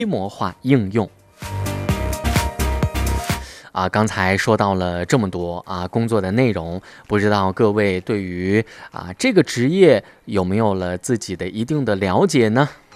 规模化应用。刚才说到了这么多工作的内容，不知道各位对于这个职业有没有了自己的一定的了解呢？